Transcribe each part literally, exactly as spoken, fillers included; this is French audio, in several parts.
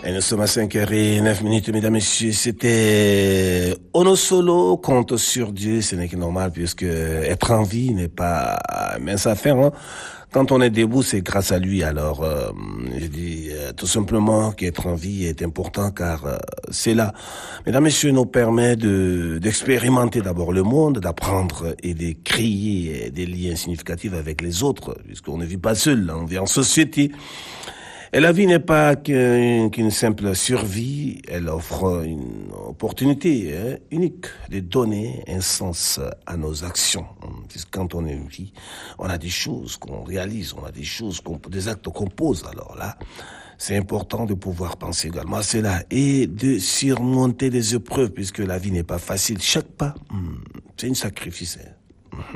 Et nous sommes à cinq heures zéro neuf minutes, mesdames et messieurs. C'était Ono Solo, compte sur Dieu. Ce n'est que normal puisque être en vie n'est pas mince affaire, hein. Quand on est debout, c'est grâce à lui. Alors, euh, je dis euh, tout simplement qu'être en vie est important car euh, c'est là, mesdames et messieurs, nous permet de d'expérimenter d'abord le monde, d'apprendre et de créer des liens significatifs avec les autres, puisqu'on ne vit pas seul, on vit en société. Et la vie n'est pas qu'une, qu'une simple survie, elle offre une opportunité hein, unique de donner un sens à nos actions. Puisque quand on est une vie, on a des choses qu'on réalise, on a des choses, qu'on, des actes qu'on pose. Alors là, c'est important de pouvoir penser également à cela et de surmonter les épreuves, puisque la vie n'est pas facile. Chaque pas, c'est un sacrifice. Hein.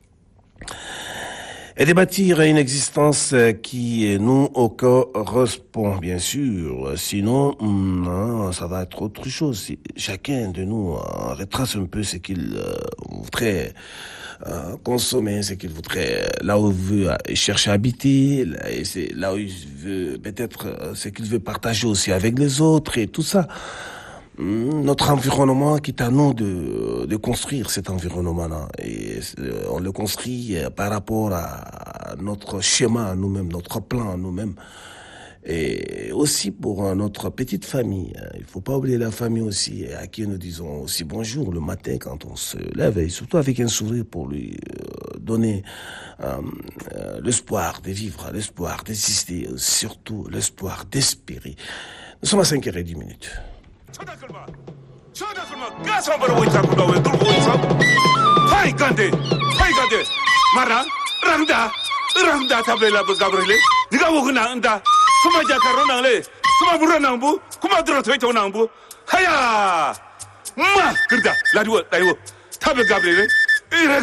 Et de bâtir une existence qui nous correspond, bien sûr. Sinon, non, ça va être autre chose. Chacun de nous retrace un peu ce qu'il euh, voudrait euh, consommer, ce qu'il voudrait, là où il veut chercher à habiter, là, et c'est là où il veut peut-être ce qu'il veut partager aussi avec les autres et tout ça. Notre environnement qui est à nous de, de construire cet environnement-là. Et on le construit par rapport à notre schéma à nous-mêmes, notre plan à nous-mêmes. Et aussi pour notre petite famille. Il faut pas oublier la famille aussi, à qui nous disons aussi bonjour le matin quand on se lève, et surtout avec un sourire pour lui donner euh, l'espoir de vivre, l'espoir d'exister, surtout l'espoir d'espérer. Nous sommes à cinq heures dix minutes. 쳐다끌마 쳐다끌마 가서 버리고 있다구나 왜 놀고 있어? 파이 간데 파이 간데 마라 랑다 랑다 타블레라 부가브레레 네가 뭐 그나 안다 그마 자카로 나래 그마 불어나부 그마 들어 토이토 나부 하야 마 그러다 라디오 라디오 타블 가브레레